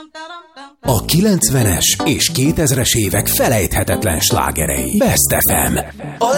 A 90-es és 2000-es évek felejthetetlen slágerei. Best FM.